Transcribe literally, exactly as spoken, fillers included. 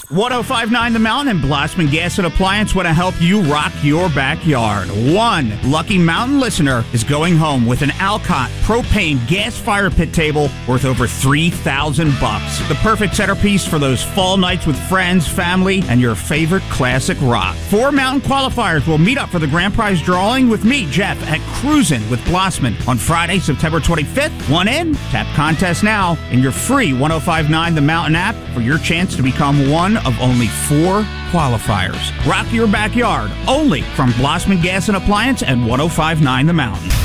ten fifty-nine The Mountain and Blossman Gas and Appliance want to help you rock your backyard. One lucky Mountain listener is going home with an Alcott propane gas fire pit table worth over three thousand bucks. The perfect centerpiece for those fall nights with friends, family, and your favorite classic rock. Four Mountain qualifiers will meet up for the grand prize drawing with me, Jeff, at Cruisin' with Blossman on Friday, September twenty-fifth. One in, tap contest now in your free ten fifty-nine The Mountain app for your chance to become one of only four qualifiers. Rock your backyard only from Blossman Gas and Appliance and ten fifty-nine The Mountain.